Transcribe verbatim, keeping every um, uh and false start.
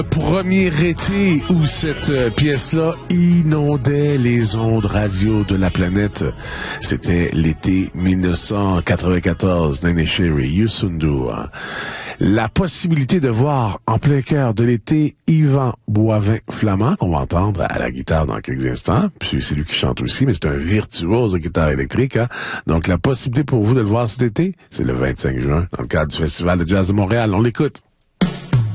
Premier été où cette euh, pièce-là inondait les ondes radio de la planète. C'était l'été mille neuf cent quatre-vingt-quatorze, Néné Chéri, Youssou N'Dour. La possibilité de voir en plein cœur de l'été Yvan Boivin-Flamand, qu'on va entendre à la guitare dans quelques instants, puis c'est lui qui chante aussi, mais c'est un virtuose de guitare électrique. Hein? Donc la possibilité pour vous de le voir cet été, c'est le vingt-cinq juin, dans le cadre du Festival de Jazz de Montréal. On l'écoute.